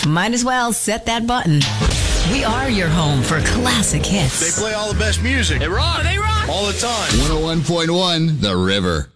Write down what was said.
Might as well set that button. We are your home for classic hits. They play all the best music. They rock. All the time. 101.1 The River.